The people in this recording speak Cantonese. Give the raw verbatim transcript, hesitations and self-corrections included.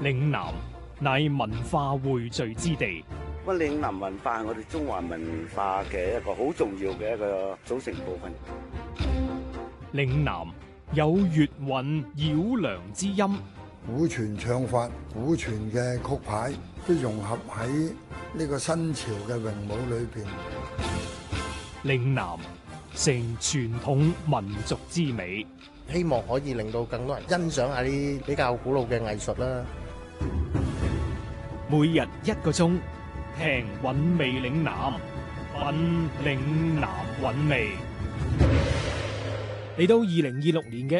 嶺南乃文化匯聚之地。 咁嶺南文化係我哋中華文化嘅一個好重要嘅一個組成部分。 嶺南有粵韻繞梁之音， 古傳唱法、古傳嘅曲牌都融合喺呢個新潮嘅詠舞裏邊。 嶺南成傳統民族之美， 希望可以令到更多人欣賞下啲比較古老嘅藝術啦。 每日一個鐘，聽韻味嶺南，品嶺南韻味。嚟到二零二六年嘅